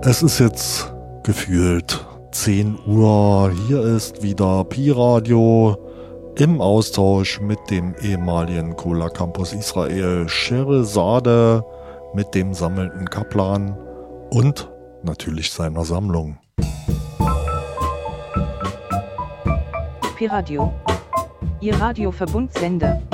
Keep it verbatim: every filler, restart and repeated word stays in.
Es ist jetzt gefühlt zehn Uhr. Hier ist wieder Pi-Radio im Austausch mit dem ehemaligen Cola Campus Israel Scheherazade, mit dem sammelnden Kaplan und natürlich seiner Sammlung. Pi-Radio, Ihr Radioverbundsender.